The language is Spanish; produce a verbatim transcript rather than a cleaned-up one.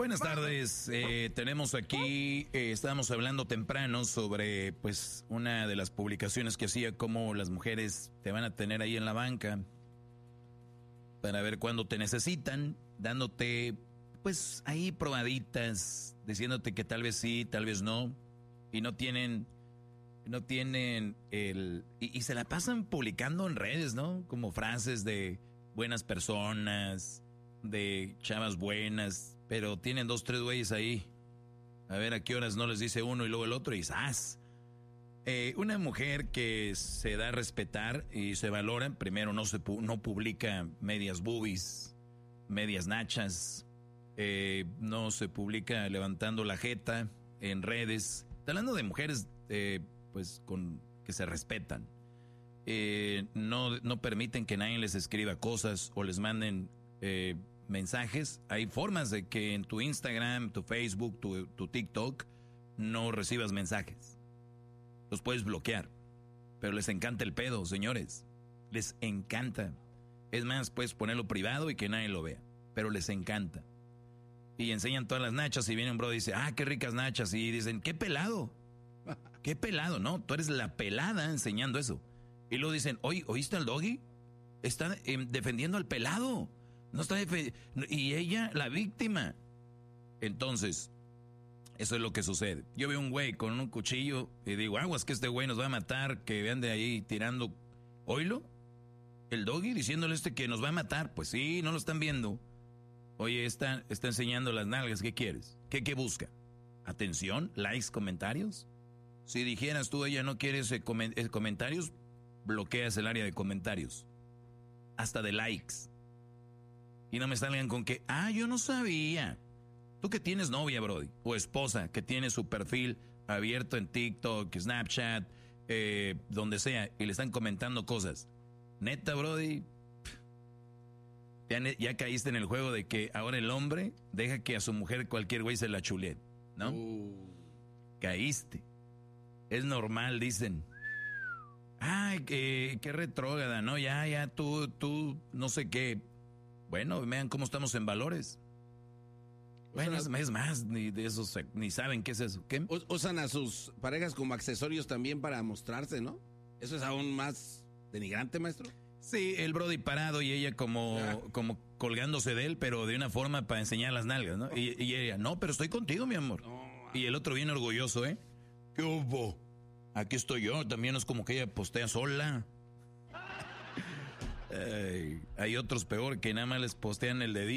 Buenas tardes, eh, tenemos aquí, eh, estábamos hablando temprano sobre pues una de las publicaciones que hacía cómo las mujeres te van a tener ahí en la banca para ver cuándo te necesitan, dándote pues ahí probaditas, diciéndote que tal vez sí, tal vez no, y no tienen, no tienen el, y, y se la pasan publicando en redes, ¿no? Como frases de buenas personas, de chavas buenas, pero tienen dos, tres güeyes ahí. A ver a qué horas no les dice uno y luego el otro y ¡zas! Eh, una mujer que se da a respetar y se valora, primero no, se, no publica medias boobies, medias nachas, eh, no se publica levantando la jeta en redes. Está hablando de mujeres eh, pues con que se respetan. Eh, no, no permiten que nadie les escriba cosas o les manden eh, mensajes. Hay formas de que en tu Instagram, tu Facebook, tu, tu TikTok no recibas mensajes. Los puedes bloquear, pero les encanta el pedo, señores. Les encanta. Es más, puedes ponerlo privado y que nadie lo vea, pero les encanta. Y enseñan todas las nachas y viene un bro y dice, ah, qué ricas nachas. Y dicen, qué pelado. Qué pelado, ¿no? Tú eres la pelada enseñando eso. Y luego dicen, oye, ¿oíste al doggy? Está eh, defendiendo al pelado. No está defe- y ella, la víctima. Entonces, eso es lo que sucede. Yo veo un güey con un cuchillo y digo, aguas que este güey nos va a matar, que vean de ahí tirando. ¿Oílo? El doggy diciéndole este que nos va a matar. Pues sí, no lo están viendo. Oye, está, está enseñando las nalgas, ¿qué quieres? ¿Qué, qué busca? ¿Atención? ¿Likes? ¿Comentarios? Si dijeras tú, ella no quiere ese comen- ese comentarios, bloqueas el área de comentarios. Hasta de likes. Y no me salgan con que, ah, yo no sabía. Tú que tienes novia, Brody, o esposa, que tiene su perfil abierto en TikTok, Snapchat, eh, donde sea, y le están comentando cosas. Neta, Brody, ya, ya caíste en el juego de que ahora el hombre deja que a su mujer cualquier güey se la chulee, ¿no? Uh. Caíste. Es normal, dicen. Ay, qué, qué retrógrada, ¿no? Ya, ya, tú, tú, no sé qué. Bueno, vean cómo estamos en valores. Bueno, es, es más, ni de eso, ni saben qué es eso. ¿Qué? Usan a sus parejas como accesorios también para mostrarse, ¿no? Eso es aún más denigrante, maestro. Sí, el Brody parado y ella como, ah. como colgándose de él, pero de una forma para enseñar las nalgas, ¿no? Y, y ella, no, pero estoy contigo, mi amor. No, ah. Y el otro bien orgulloso, ¿eh? ¿Qué hubo? Aquí estoy yo, también es como que ella postea sola. Ay, hay otros peor que nada más les postean el dedito.